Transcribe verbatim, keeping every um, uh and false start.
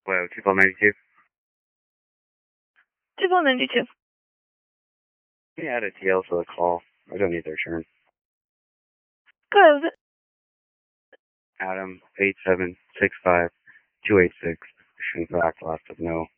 Well, two four ninety-two. two four ninety-two. Can you add a T L to the call? I don't need their turn. Go ahead with it. Adam, eight seven six five two eight six. Shouldn't back last of no.